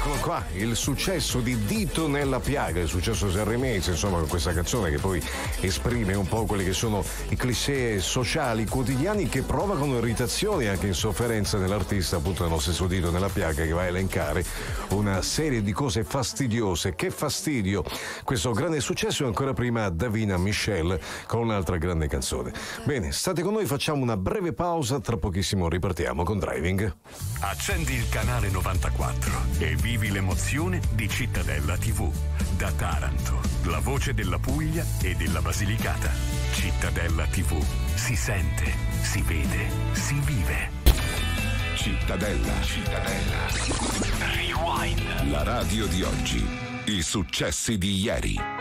Eccolo qua, il successo di Dito nella piaga, il successo sanremese, insomma, con questa canzone che poi esprime un po' quelli che sono i cliché sociali quotidiani che provocano irritazioni e anche insofferenza nell'artista, appunto nello stesso Dito nella piaga, che va a elencare una serie di cose fastidiose. Che fastidio! Questo grande successo, e ancora prima Davina Michelle con un'altra grande canzone. Bene, state con noi, facciamo una breve pausa, tra pochissimo ripartiamo con Driving. Accendi il canale 94 e vivi l'emozione di Cittadella TV. Da Taranto, la voce della Puglia e della Basilicata. Cittadella TV. Si sente, si vede, si vive. Cittadella. Rewind. La radio di oggi. I successi di ieri.